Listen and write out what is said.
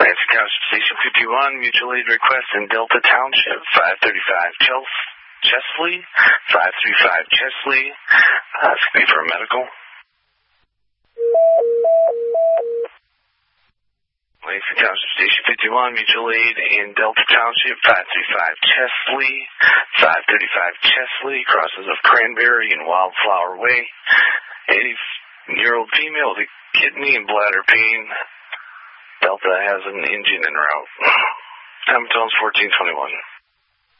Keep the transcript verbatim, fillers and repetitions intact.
Lansing Township Station fifty-one, mutual aid request in Delta Township, five thirty-five Chels- Chesley, five thirty-five Chesley. Uh, it's going to be for a medical. Lansing Township Station fifty-one, mutual aid in Delta Township, five thirty-five Chesley, five thirty-five Chesley, crosses of Cranberry and Wildflower Way. eighty-year-old female with kidney and bladder pain. Delta has an engine en route. Time zone's fourteen twenty-one.